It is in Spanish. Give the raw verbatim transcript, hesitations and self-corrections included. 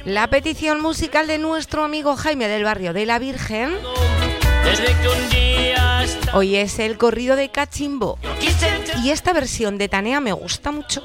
La petición musical de nuestro amigo Jaime del barrio de la Virgen. Hoy es el corrido de Cachimbo. Y esta versión de Tanea me gusta mucho.